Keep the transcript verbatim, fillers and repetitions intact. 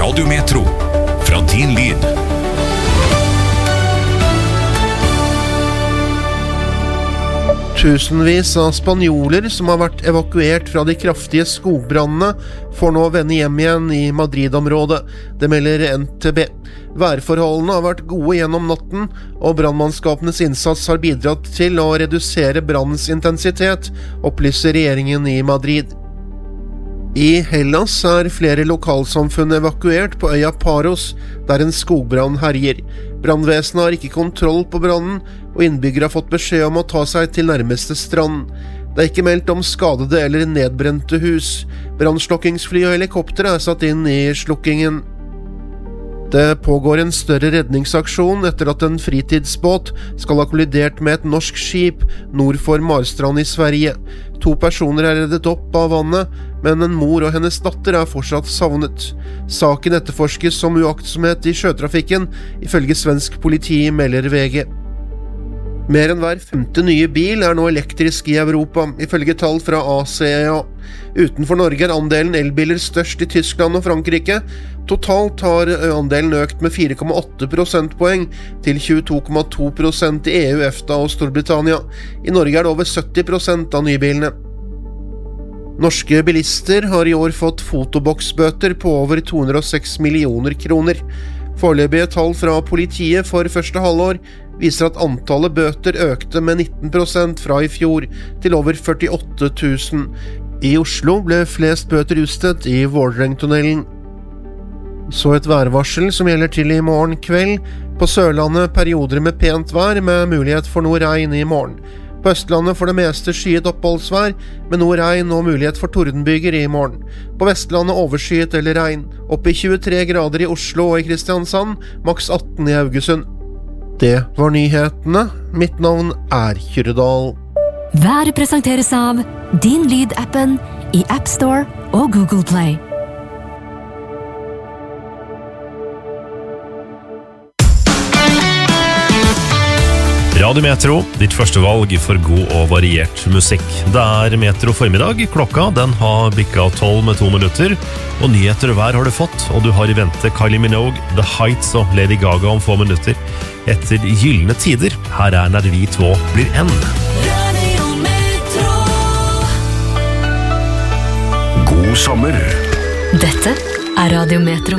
Radio Metro. Fra din lyd. Tusenvis av spanjoler som har vært evakuert fra de kraftige skogbrannene får nå vende hjem igjen i Madrid-området. Det melder N T B. Værforholdene har vært gode gjennom natten, og brannmannskapenes innsats har bidratt til å redusere brannens intensitet, opplyser regjeringen i Madrid. I Hellas er flere lokalsamfunn evakuert på øya Paros, der en skogbrann herjer. Brannvesenet har ikke kontroll på brannen, og innbyggere har fått beskjed om å ta seg til nærmeste strand. Det er ikke meldt om skadede eller nedbrente hus. Brannslukkingsfly og helikopter er satt inn i slukkingen. Det pågår en større redningsaksjon etter at en fritidsbåt skal ha kollidert med et norsk skip nord for Marstrand i Sverige. To personer er reddet opp av vannet, men en mor og hennes datter er fortsatt savnet. Saken etterforskes som uaktsomhet i sjøtrafikken, ifølge svensk politi, melder V G. Mer enn hver femte nye bil er nå elektrisk i Europa, ifølge tall fra A C E A. Utenfor Norge er andelen elbiler størst i Tyskland og Frankrike. Totalt har andelen økt med fire komma åtte prosentpoeng til tjueto komma to prosent i E U, EFTA og Storbritannia. I Norge er det over sytti prosent av nybilene. Norske bilister har i år fått fotoboksbøter på over to hundre og seks millioner kroner. Foreløpige tall fra politiet for første halvår viser at antallet bøter økte med nitten prosent fra i fjor, til over førtiåtte tusen. I Oslo ble flest bøter utstedt i Vårdrentunnelen. Så et værvarsel som gjelder til i morgen kveld. På Sørlandet perioder med pent vær, med mulighet for noe regn i morgen. På Østlandet for det meste skyet oppholdsvær, med noe regn og mulighet for tordenbyger i morgen. På Vestlandet overskyet eller regn. Opp i tjuetre grader i Oslo og i Kristiansand, maks atten i Haugesund. Det var nyhetene. Mitt navn er Kyrredal. Været presenteres av Din Lyd-appen i App Store og Google Play. Radio Metro, ditt første valg for god og variert musikk. Det er Metro formiddag. Klokka den har bikket tolv med to minutter, og nyheter hver har du fått, og du har i vente Kylie Minogue, The Heights og Lady Gaga om få minutter. Etter gyllene tider, her er når vi två blir en. Radio Metro. God sommer. Dette er Radio Metro.